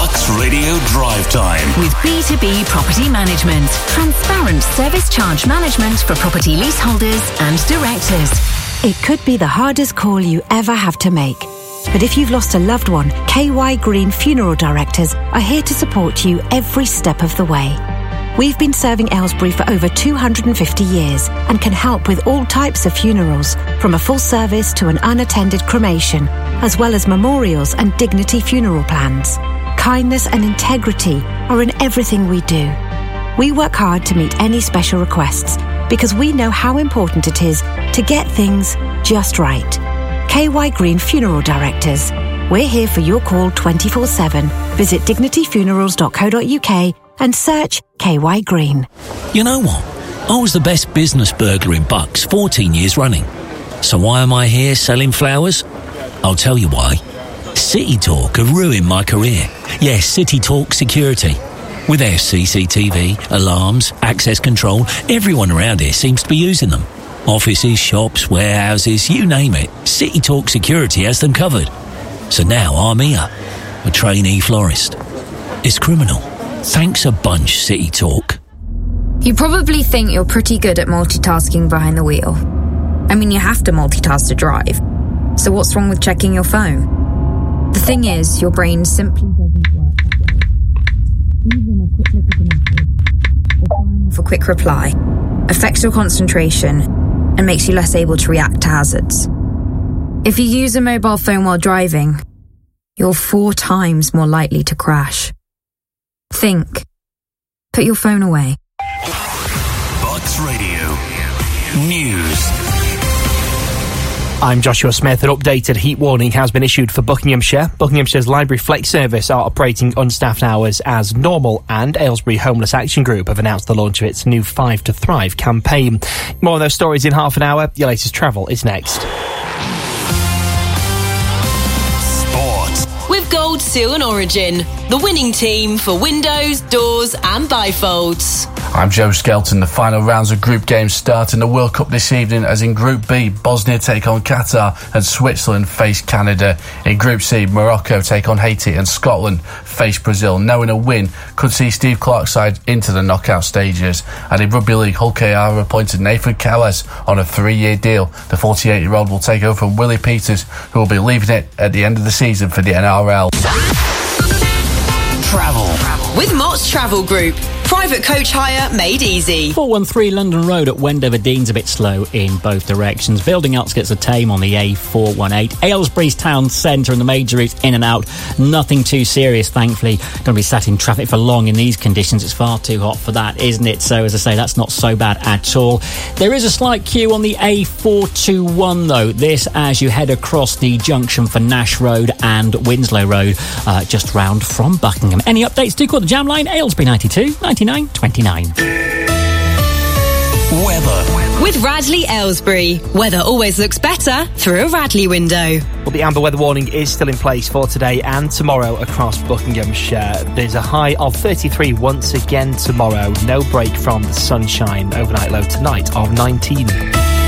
Bucks Radio Drive Time. With B2B Property Management. Transparent service charge management for property leaseholders and directors. It could be the hardest call you ever have to make. But if you've lost a loved one, KY Green Funeral Directors are here to support you every step of the way. We've been serving Aylesbury for over 250 years and can help with all types of funerals, from a full service to an unattended cremation, as well as memorials and dignity funeral plans. Kindness and integrity are in everything we do. We work hard to meet any special requests because we know how important it is to get things just right. KY Green Funeral Directors. We're here for your call 24/7. Visit dignityfunerals.co.uk and search KY Green. You know what? I was the best business burglar in Bucks 14 years running. So why am I here selling flowers? I'll tell you why. City Talk have ruined my career. Yes, City Talk Security. With their CCTV, alarms, access control, everyone around here seems to be using them. Offices, shops, warehouses, you name it. City Talk Security has them covered. So now I'm here, a trainee florist. It's criminal. Thanks a bunch, City Talk. You probably think you're pretty good at multitasking behind the wheel. I mean, you have to multitask to drive. So what's wrong with checking your phone? The thing is, your brain simply doesn't work. Even a quick look at the message or firing off a quick reply affects your concentration and makes you less able to react to hazards. If you use a mobile phone while driving, you're 4 times more likely to crash. Think. Put your phone away. Bucks Radio News. I'm Joshua Smith. An updated heat warning has been issued for Buckinghamshire. Buckinghamshire's Library Flex Service are operating unstaffed hours as normal, and Aylesbury Homeless Action Group have announced the launch of its new 5 to Thrive campaign. More of those stories in half an hour. Your latest travel is next. With Gold Seal and Origin, the winning team for windows, doors and bifolds. I'm Joe Skelton. The final rounds of group games start in the World Cup this evening, as in Group B, Bosnia take on Qatar and Switzerland face Canada. In Group C, Morocco take on Haiti and Scotland face Brazil. Knowing a win could see Steve Clarke's side into the knockout stages. And in Rugby League, Hull KR appointed Nathan Kellis on a 3-year deal. The 48-year-old will take over from Willie Peters, who will be leaving it at the end of the season for the NRL. Travel. With Mott's Travel Group. Private coach hire made easy. 413 London Road at Wendover Dean's a bit slow in both directions. Building outskirts of Tame on the A418. Aylesbury's town centre and the major routes in and out. Nothing too serious, thankfully. Don't be sat in traffic for long in these conditions. It's far too hot for that, isn't it? So, as I say, that's not so bad at all. There is a slight queue on the A421, though. This as you head across the junction for Nash Road and Winslow Road, just round from Buckingham. Any updates? Do call the jam line, Aylesbury 92 99 29. Weather. With Radley Aylesbury. Weather always looks better through a Radley window. Well, the amber weather warning is still in place for today and tomorrow across Buckinghamshire. There's a high of 33 once again tomorrow. No break from the sunshine. Overnight low tonight of 19.